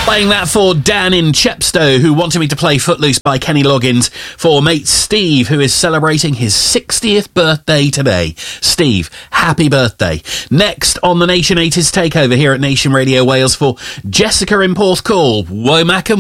Playing that for Dan in Chepstow, who wanted me to play Footloose by Kenny Loggins for mate Steve, who is celebrating his 60th birthday today. Steve, happy birthday. Next on the Nation 80s Takeover here at Nation Radio Wales for Jessica in Porthcawl, Womack and